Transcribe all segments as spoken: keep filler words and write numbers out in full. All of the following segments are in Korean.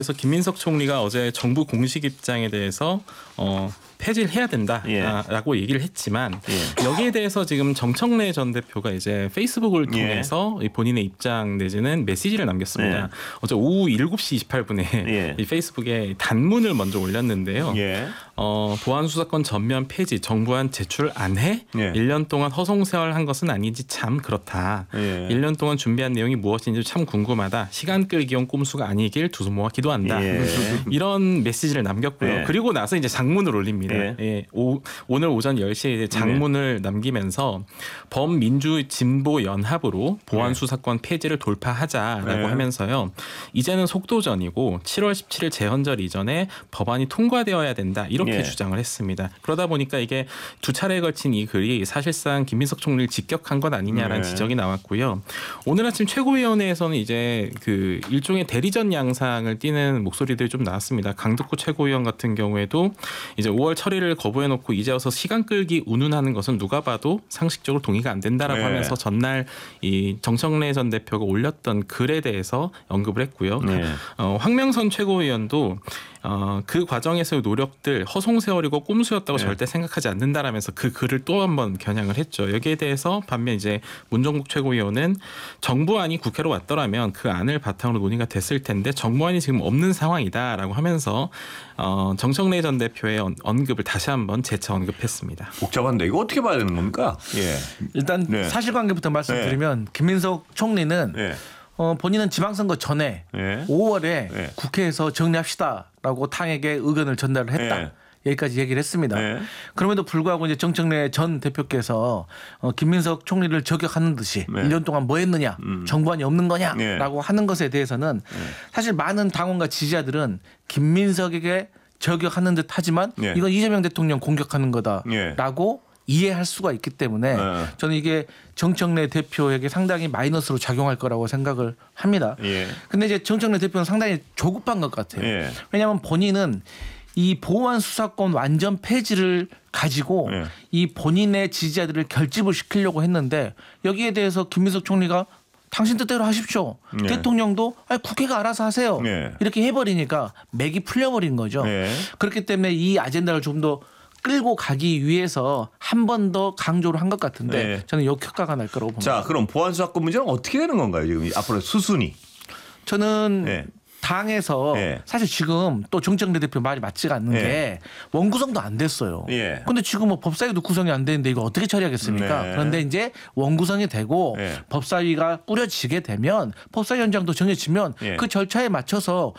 그래서 김민석 총리가 어제 정부 공식 입장에 대해서 어, 폐지를 해야 된다라고 예. 얘기를 했지만 예. 여기에 대해서 지금 정청래 전 대표가 이제 페이스북을 통해서 예. 본인의 입장 내지는 메시지를 남겼습니다. 예. 어제 오후 일곱 시 이십팔 분에 예. 이 페이스북에 단문을 먼저 올렸는데요. 예. 어, 보안수사권 전면 폐지 정부안 제출 안 해? 예. 일 년 동안 허송세월한 것은 아닌지 참 그렇다. 예. 일 년 동안 준비한 내용이 무엇인지 참 궁금하다. 시간 끌기용 꼼수가 아니길 두 손 모아 기도한다. 예. 이런 메시지를 남겼고요. 예. 그리고 나서 이제 장문을 올립니다. 예. 예. 오, 오늘 오전 열 시에 이제 장문을 예. 남기면서 범민주진보연합으로 보안수사권 폐지를 돌파하자라고 예. 하면서요. 이제는 속도전이고 칠월 십칠일 제헌절 이전에 법안이 통과되어야 된다. 이렇게 예. 주장을 했습니다. 그러다 보니까 이게 두 차례에 걸친 이 글이 사실상 김민석 총리를 직격한 것 아니냐라는 예. 지적이 나왔고요. 오늘 아침 최고위원회에서는 이제 그 일종의 대리전 양상을 띠는 목소리들이 좀 나왔습니다. 강덕구 최고위원 같은 경우에도 이제 오월 처리를 거부해놓고 이제 와서 시간 끌기 운운하는 것은 누가 봐도 상식적으로 동의가 안 된다라고 네. 하면서 전날 이 정청래 전 대표가 올렸던 글에 대해서 언급을 했고요. 네. 어, 황명선 최고위원도 어, 그 과정에서의 노력들 허송세월이고 꼼수였다고 네. 절대 생각하지 않는다라면서 그 글을 또 한 번 겨냥을 했죠. 여기에 대해서 반면 이제 문정국 최고위원은 정부안이 국회로 왔더라면 그 안을 바탕으로 논의가 됐을 텐데 정부안이 지금 없는 상황이다라고 하면서 어, 정청래 전 대표의 언급을 다시 한번 재차 언급했습니다. 복잡한데 이거 어떻게 봐야 되는 겁니까? 예. 일단 네. 사실관계부터 말씀드리면 네. 김민석 총리는 네. 어, 본인은 지방선거 전에 네. 오월에 네. 국회에서 정리합시다라고 당에게 의견을 전달을 했다. 네. 여기까지 얘기를 했습니다. 네. 그럼에도 불구하고 이제 정청래 전 대표께서 어, 김민석 총리를 저격하는 듯이 네. 일 년 동안 뭐 했느냐, 음. 정부안이 없는 거냐라고 네. 하는 것에 대해서는 네. 사실 많은 당원과 지지자들은 김민석에게 저격하는 듯 하지만 네. 이건 이재명 대통령 공격하는 거다라고 네. 이해할 수가 있기 때문에 네. 저는 이게 정청래 대표에게 상당히 마이너스로 작용할 거라고 생각을 합니다. 그런데 예. 이제 정청래 대표는 상당히 조급한 것 같아요. 예. 왜냐하면 본인은 이 보안 수사권 완전 폐지를 가지고 예. 이 본인의 지지자들을 결집을 시키려고 했는데 여기에 대해서 김민석 총리가 당신 뜻대로 하십시오. 예. 대통령도 아니, 국회가 알아서 하세요. 예. 이렇게 해버리니까 맥이 풀려버린 거죠. 예. 그렇기 때문에 이 아젠다를 좀 더 끌고 가기 위해서 한 번 더 강조를 한 것 같은데 네. 저는 역효과가 날 거라고 봅니다. 자, 그럼 보안수사권 문제는 어떻게 되는 건가요? 지금 앞으로 수순이. 저는 네. 당에서 네. 사실 지금 또 정청래 대표 말이 맞지가 않는 네. 게 원구성도 안 됐어요. 그런데 네. 지금 뭐 법사위도 구성이 안 되는데 이거 어떻게 처리하겠습니까? 네. 그런데 이제 원구성이 되고 네. 법사위가 꾸려지게 되면 법사위원장도 정해지면 네. 그 절차에 맞춰서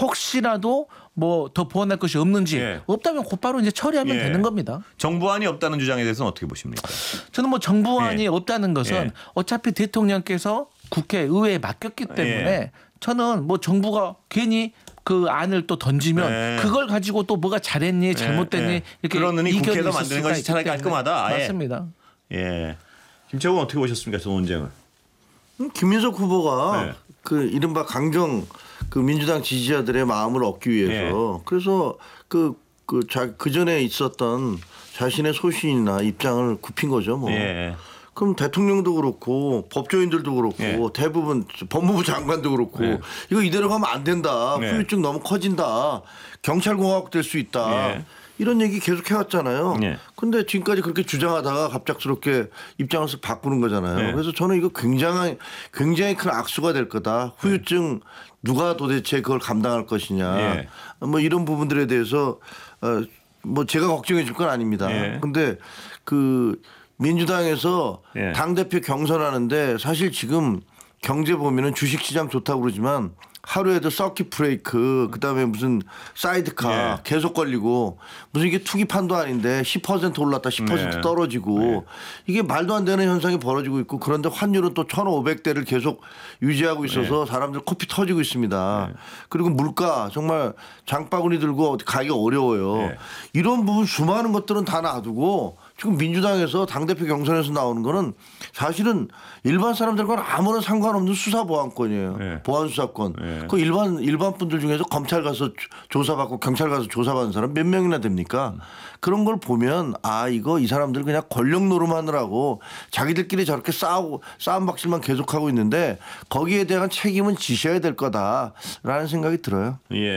혹시라도 뭐 더 보완할 것이 없는지 예. 없다면 곧바로 이제 처리하면 예. 되는 겁니다. 정부안이 없다는 주장에 대해서는 어떻게 보십니까? 저는 뭐 정부안이 예. 없다는 것은 예. 어차피 대통령께서 국회 의회에 맡겼기 때문에 예. 저는 뭐 정부가 괜히 그 안을 또 던지면 예. 그걸 가지고 또 뭐가 잘했니 잘못됐니 예. 이렇게 그러느니 국회에서 만드는 것이 차라리 깔끔하다. 맞습니다. 예. 김채원 어떻게 보셨습니까? 저 논쟁을. 김민석 후보가 네. 그 이른바 강경 그 민주당 지지자들의 마음을 얻기 위해서 네. 그래서 그 그 자 그 전에 있었던 자신의 소신이나 입장을 굽힌 거죠. 뭐. 네. 그럼 대통령도 그렇고 법조인들도 그렇고 네. 대부분 법무부 장관도 그렇고 네. 이거 이대로 가면 안 된다. 네. 후유증 너무 커진다. 경찰공화국 될 수 있다. 네. 이런 얘기 계속 해왔잖아요. 네. 근데 지금까지 그렇게 주장하다가 갑작스럽게 입장을 쓱 바꾸는 거잖아요. 네. 그래서 저는 이거 굉장히 굉장히 큰 악수가 될 거다. 후유증 누가 도대체 그걸 감당할 것이냐. 네. 뭐 이런 부분들에 대해서 어 뭐 제가 걱정해 줄 건 아닙니다. 네. 근데 그 민주당에서 네. 당대표 경선하는데 사실 지금 경제 보면은 주식시장 좋다고 그러지만 하루에도 서킷 브레이크 그다음에 무슨 사이드카 네. 계속 걸리고 무슨 이게 투기판도 아닌데 십 퍼센트 올랐다 십 퍼센트 네. 떨어지고 네. 이게 말도 안 되는 현상이 벌어지고 있고 그런데 환율은 또 천오백 대를 계속 유지하고 있어서 네. 사람들 코피 터지고 있습니다. 네. 그리고 물가 정말 장바구니 들고 가기 어려워요. 네. 이런 부분 수많은 것들은 다 놔두고 지금 민주당에서 당대표 경선에서 나오는 거는 사실은 일반 사람들과는 아무런 상관없는 수사보안권이에요. 네. 보안수사권. 네. 그 일반 일반 분들 중에서 검찰 가서 조사받고 경찰 가서 조사받는 사람 몇 명이나 됩니까? 음. 그런 걸 보면 아 이거 이 사람들 그냥 권력 노름하느라고 자기들끼리 저렇게 싸우고 싸움 박질만 계속하고 있는데 거기에 대한 책임은 지셔야 될 거다라는 생각이 들어요. 예.